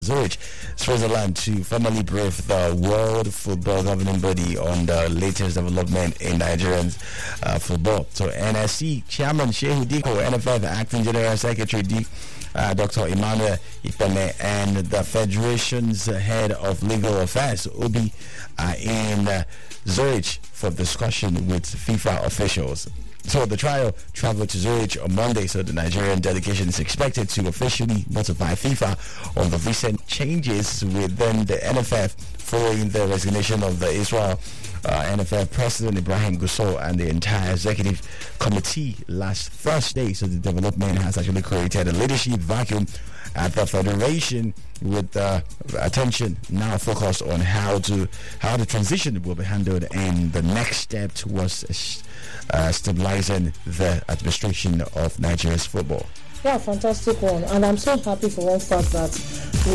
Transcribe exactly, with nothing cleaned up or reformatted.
Zurich, Switzerland to formally brief the World Football Governing Body on the latest development in Nigerian uh, football. So N S C Chairman Shehu Diko, N F F Acting General Secretary D, uh, Doctor Emmanuel Ipene, and the Federation's Head of Legal Affairs, Obi, are in uh, Zurich for discussion with FIFA officials. So the trial traveled to Zurich on Monday, so the Nigerian delegation is expected to officially notify FIFA on the recent changes within the N F F following the resignation of the Israel uh, N F F President Ibrahim Gusau and the entire executive committee last Thursday. So the development has actually created a leadership vacuum at the federation, with uh, attention now focused on how to how the transition will be handled and the next step towards uh, stabilizing the administration of Nigeria's football. Yeah, fantastic one, and I'm so happy for one fact that